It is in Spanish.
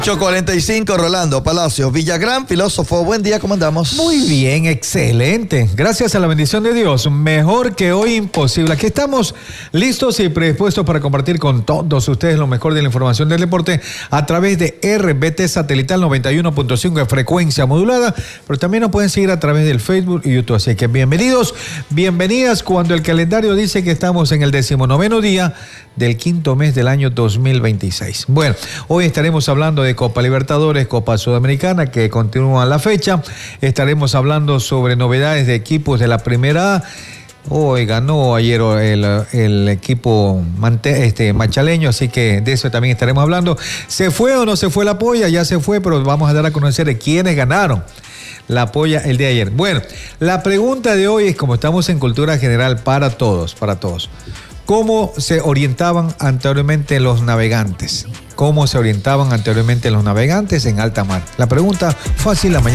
8:45, Rolando Palacios Villagrán, filósofo. Buen día, ¿cómo andamos? Muy bien, excelente. Gracias a la bendición de Dios. Mejor que hoy imposible. Aquí estamos listos y predispuestos para compartir con todos ustedes lo mejor de la información del deporte a través de RBT Satelital 91.5 de frecuencia modulada, pero también nos pueden seguir a través del Facebook y YouTube. Así que bienvenidos, bienvenidas cuando el calendario dice que estamos en el 19º día del quinto mes del año 2026. Bueno, hoy estaremos hablando de Copa Libertadores, Copa Sudamericana, que continúa la fecha. Estaremos hablando sobre novedades de equipos de la Primera A. Hoy ganó ayer el equipo machaleño, así que de eso también estaremos hablando. ¿Se fue o no se fue la polla? Ya se fue, pero vamos a dar a conocer de quiénes ganaron la polla el día de ayer. Bueno, la pregunta de hoy es, como estamos en cultura general para todos. ¿Cómo se orientaban anteriormente los navegantes? ¿Cómo se orientaban anteriormente los navegantes en alta mar? La pregunta fácil la mañana.